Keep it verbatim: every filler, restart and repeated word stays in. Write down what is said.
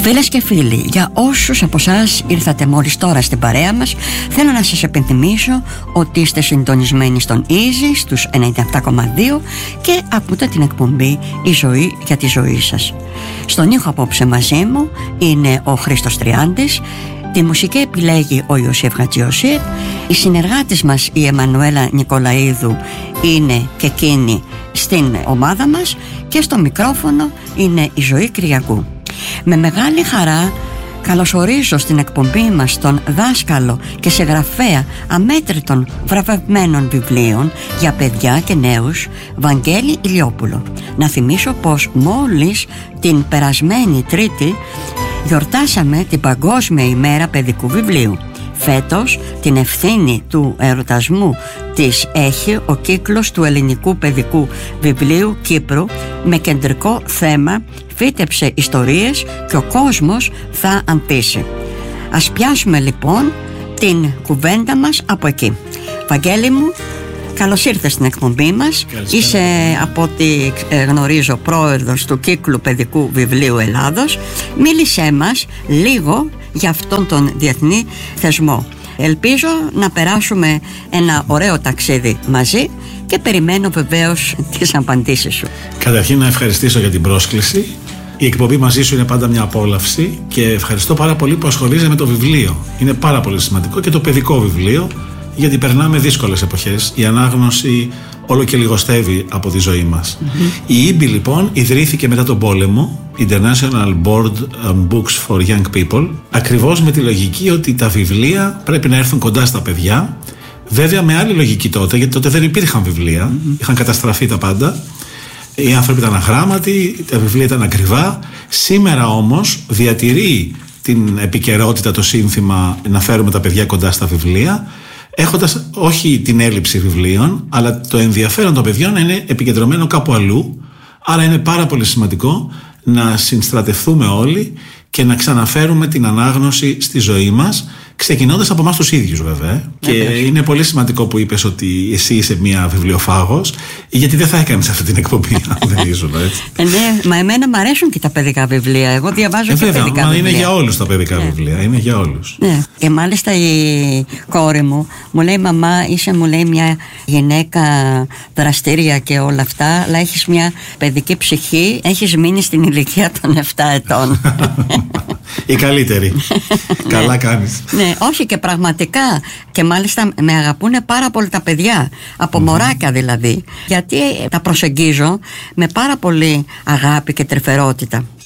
Φίλες και φίλοι, για όσους από εσάς ήρθατε μόλις τώρα στην παρέα μας, θέλω να σας επενθυμίσω ότι είστε συντονισμένοι στον Easy στους ενενήντα επτά κόμμα δύο και ακούτε την εκπομπή «Η ζωή για τη ζωή σας». Στον ήχο απόψε μαζί μου είναι ο Χρήστος Τριάντης. Τη μουσική επιλέγει ο Ιωσήφ Χατζιωσήρ. Οι συνεργάτες μας, η Εμμανουέλα Νικολαίδου, είναι και εκείνη στην ομάδα μας, και στο μικρόφωνο είναι η Ζωή Κυριακού. Με μεγάλη χαρά καλωσορίζω στην εκπομπή μας τον δάσκαλο και συγγραφέα αμέτρητων βραβευμένων βιβλίων για παιδιά και νέους, Βαγγέλη Ηλιόπουλο. Να θυμίσω πως μόλις την περασμένη Τρίτη γιορτάσαμε την Παγκόσμια ημέρα παιδικού βιβλίου. Φέτος την ευθύνη του εορτασμού της έχει ο κύκλος του ελληνικού παιδικού βιβλίου Κύπρου, με κεντρικό θέμα «Φύτεψε ιστορίες και ο κόσμος θα ανθίσει». Ας πιάσουμε λοιπόν την κουβέντα μας από εκεί. Βαγγέλη μου, καλώς ήρθες στην εκπομπή μας. Καλησπέρα. Είσαι, από ό,τι γνωρίζω, πρόεδρος του κύκλου παιδικού βιβλίου Ελλάδος. Μίλησέ μας λίγο για αυτόν τον διεθνή θεσμό. Ελπίζω να περάσουμε ένα ωραίο ταξίδι μαζί και περιμένω βεβαίως τις απαντήσεις σου. Καταρχήν να ευχαριστήσω για την πρόσκληση. Η εκπομπή μαζί σου είναι πάντα μια απόλαυση και ευχαριστώ πάρα πολύ που ασχολείσαι με το βιβλίο. Είναι πάρα πολύ σημαντικό, και το παιδικό βιβλίο, γιατί περνάμε δύσκολες εποχές. Η ανάγνωση όλο και λιγοστεύει από τη ζωή μας. Mm-hmm. Η ίμπι λοιπόν ιδρύθηκε μετά τον πόλεμο, International Board on Books for Young People, ακριβώς με τη λογική ότι τα βιβλία πρέπει να έρθουν κοντά στα παιδιά. Βέβαια με άλλη λογική τότε, γιατί τότε δεν υπήρχαν βιβλία, mm-hmm. είχαν καταστραφεί τα πάντα. Οι άνθρωποι ήταν αγράμματοι, τα βιβλία ήταν ακριβά. Σήμερα όμως διατηρεί την επικαιρότητα το σύνθημα να φέρουμε τα παιδιά κοντά στα βιβλία, έχοντας όχι την έλλειψη βιβλίων, αλλά το ενδιαφέρον των παιδιών είναι επικεντρωμένο κάπου αλλού. Άρα είναι πάρα πολύ σημαντικό να συνστρατευτούμε όλοι και να ξαναφέρουμε την ανάγνωση στη ζωή μας, ξεκινώντας από εμάς τους ίδιους βέβαια. Ναι, και ναι. Είναι πολύ σημαντικό που είπες ότι εσύ είσαι μια βιβλιοφάγος, γιατί δεν θα έκανες αυτή την εκπομπή αν δεν ήσουν έτσι. Ε, ναι, μα εμένα μου αρέσουν και τα παιδικά βιβλία. Εγώ διαβάζω ε, και βέβαια, παιδικά μα βιβλία. Είναι για όλους τα παιδικά ναι. βιβλία, είναι για όλους. Ναι. Και μάλιστα η κόρη μου μου λέει, μαμά, είσαι, μου λέει, μια γυναίκα δραστήρια και όλα αυτά, αλλά έχεις μια παιδική ψυχή, έχεις μείνει στην ηλικία των επτά ετών. Η καλύτερη. Καλά κάνεις. Ναι, όχι, και πραγματικά. Και μάλιστα με αγαπούνε πάρα πολύ τα παιδιά, από mm-hmm. μωράκια δηλαδή, γιατί τα προσεγγίζω με πάρα πολύ αγάπη και τρυφερότητα.